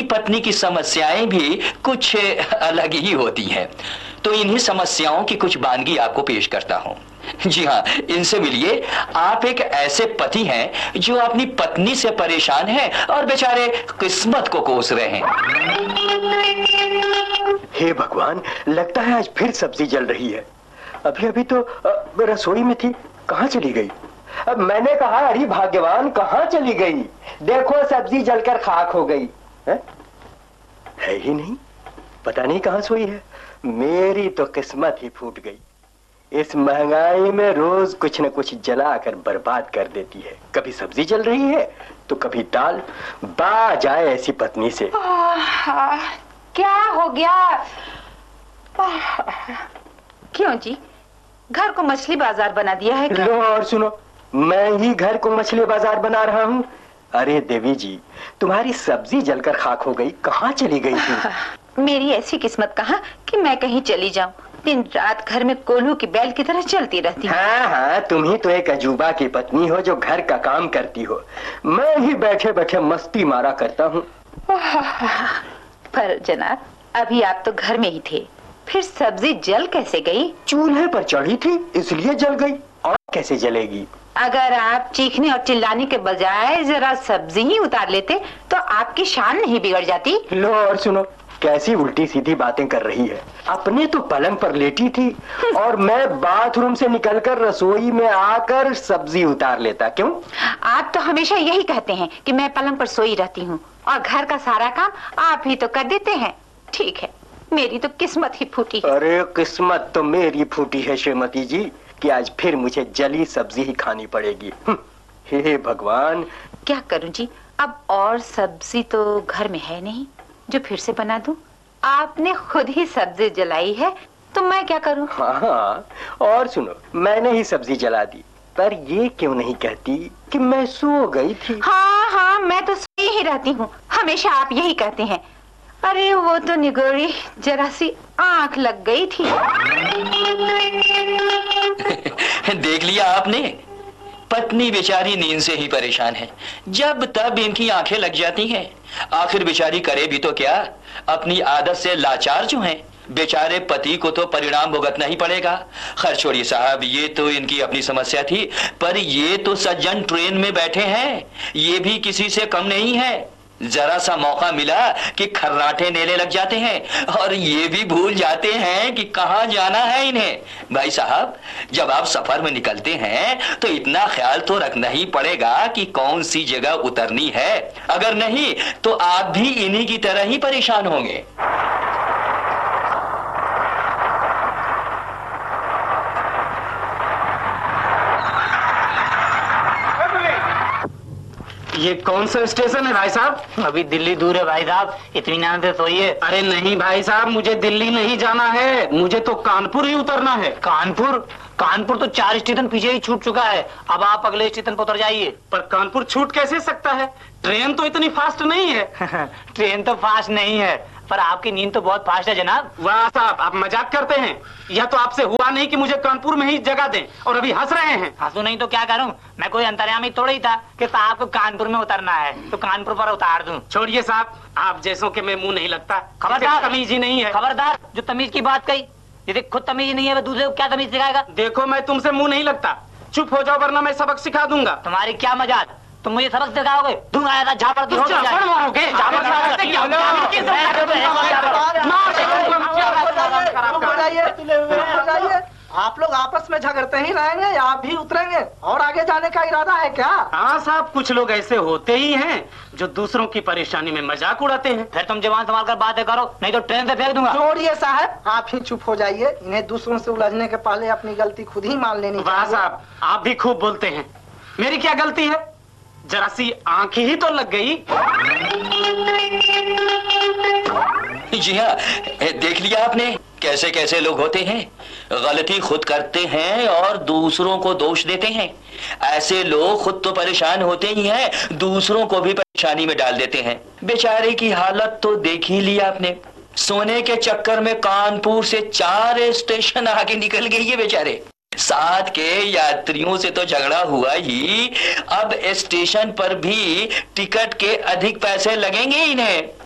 पत्नी की समस्याएं भी कुछ अलग ही होती हैं। तो इन्हीं समस्याओं की कुछ वानगी आपको पेश करता हूं। जी हाँ, इनसे मिलिए। आप एक ऐसे पति हैं जो अपनी पत्नी से परेशान हैं और बेचारे किस्मत को कोस रहे हैं। हे भगवान, लगता है आज फिर सब्जी जल रही है। अभी अभी तो रसोई में थी, कहाँ चली गई? अब मैंने कहा अरे भाग्यवान, कहाँ चली गई? देखो सब्जी जलकर खाक हो गई। है ही नहीं, पता नहीं कहाँ सोई है। मेरी तो किस्मत ही फूट गई। इस महंगाई में रोज कुछ न कुछ जला कर बर्बाद कर देती है। कभी सब्जी जल रही है तो कभी दाल। बा जाए ऐसी पत्नी से। क्या हो गया? क्यों जी, घर को मछली बाजार बना दिया है क्या? लो और सुनो, मैं ही घर को मछली बाजार बना रहा हूँ। अरे देवी जी, तुम्हारी सब्जी जलकर खाक हो गई, कहाँ चली गई थी? मेरी ऐसी किस्मत कहाँ कि मैं कहीं चली जाऊं। दिन रात घर में कोल्हू की बैल की तरह चलती रहती हूँ। हाँ हाँ, तुम ही तो एक अजूबा की पत्नी हो जो घर का काम करती हो। मैं ही बैठे बैठे मस्ती मारा करता हूँ। पर जनाब, अभी आप तो घर में ही थे, फिर सब्जी जल कैसे गई? चूल्हे पर चढ़ी थी इसलिए जल गई, और कैसे जलेगी? अगर आप चीखने और चिल्लाने के बजाय जरा सब्जी ही उतार लेते तो आपकी शान नहीं बिगड़ जाती। लो और सुनो, कैसी उल्टी सीधी बातें कर रही है। अपने तो पलंग पर लेटी थी और मैं बाथरूम से निकलकर रसोई में आकर सब्जी उतार लेता। क्यों? आप तो हमेशा यही कहते हैं कि मैं पलंग पर सोई रहती हूँ और घर का सारा काम आप ही तो कर देते हैं। ठीक है, मेरी तो किस्मत ही फूटी है। अरे किस्मत तो मेरी फूटी है श्रीमती जी कि आज फिर मुझे जली सब्जी ही खानी पड़ेगी। हे भगवान, क्या करूं जी, अब और सब्जी तो घर में है नहीं जो फिर से बना दूं। आपने खुद ही सब्जी जलाई है तो मैं क्या करूं? हाँ, और सुनो, मैंने ही सब्जी जला दी, पर ये क्यों नहीं कहती कि मैं सो गई थी? हाँ हाँ, मैं तो सोई ही रहती हूँ, हमेशा आप यही कहते हैं। अरे वो तो निगोरी जरा सी आंख लग गई थी। देख लिया आपने, पत्नी बेचारी नींद से ही परेशान है, जब तब इनकी आंखें लग जाती हैं। आखिर बेचारी करे भी तो क्या, अपनी आदत से लाचार जो हैं। बेचारे पति को तो परिणाम भुगतना ही पड़ेगा। खैर छोड़िए साहब, ये तो इनकी अपनी समस्या थी, पर ये तो सज्जन ट्रेन में बैठे हैं, ये भी किसी से कम नहीं है। जरा सा मौका मिला कि खर्राटे नेले लग जाते हैं और ये भी भूल जाते हैं कि कहाँ जाना है इन्हें। भाई साहब, जब आप सफर में निकलते हैं तो इतना ख्याल तो रखना ही पड़ेगा कि कौन सी जगह उतरनी है, अगर नहीं तो आप भी इन्हीं की तरह ही परेशान होंगे। ये कौन सा स्टेशन है भाई साहब? अभी दिल्ली दूर है भाई साहब, इत्मीनान से सोइए। अरे नहीं भाई साहब, मुझे दिल्ली नहीं जाना है, मुझे तो कानपुर ही उतरना है। कानपुर? कानपुर तो 4 स्टेशन पीछे ही छूट चुका है, अब आप अगले स्टेशन पर उतर जाइए। पर कानपुर छूट कैसे सकता है? ट्रेन तो इतनी फास्ट नहीं है। ट्रेन तो फास्ट नहीं है, पर आपकी नींद तो बहुत फास्ट है जनाब। वाह साहब, आप मजाक करते हैं। यह तो आपसे हुआ नहीं कि मुझे कानपुर में ही जगह दें, और अभी हंस रहे हैं। हंसू नहीं तो क्या करूं, मैं कोई अंतर्यामी थोड़ा ही था कि साहब को कानपुर में उतरना है तो कानपुर पर उतार दूं। छोड़िए साहब, आप जैसों के मैं मुंह नहीं लगता। खबरदार, तमीज ही नहीं है। खबरदार, जो तमीज की बात कही, यदि खुद तमीज नहीं है वो दूसरे को क्या तमीज सिखाएगा? देखो, मैं तुमसे मुंह नहीं लगता, चुप हो जाओ वरना मैं सबक सिखा दूंगा। तुम्हारी क्या मजाक, तुम मुझे सबक सिखाओगे? दूंगा ऐसा झापड़ की मारोगे। आप लोग आपस में झगड़ते ही रहेंगे या आप भी उतरेंगे और आगे जाने का इरादा है क्या? हाँ साहब, कुछ लोग ऐसे होते ही हैं जो दूसरों की परेशानी में मजाक उड़ाते हैं। फिर तुम जवान संभाल कर बातें करो, नहीं तो ट्रेन से फेंक दूंगा। छोड़िए साहब, आप ही चुप हो जाइए। इन्हें दूसरों से उलझने के पहले अपनी गलती खुद ही मान लेनी चाहिए। वाह साहब, आप भी खूब बोलते हैं। मेरी क्या गलती है? जरा सी आंख ही तो लग गई। जी हाँ, देख लिया आपने कैसे कैसे लोग होते हैं, गलती खुद करते हैं और दूसरों को दोष देते हैं। ऐसे लोग खुद तो परेशान होते ही हैं, दूसरों को भी परेशानी में डाल देते हैं। बेचारे की हालत तो देख ही लिया आपने, सोने के चक्कर में कानपुर से 4 स्टेशन आगे निकल गई है बेचारे। साथ के यात्रियों से तो झगड़ा हुआ ही, अब स्टेशन पर भी टिकट के अधिक पैसे लगेंगे इन्हें।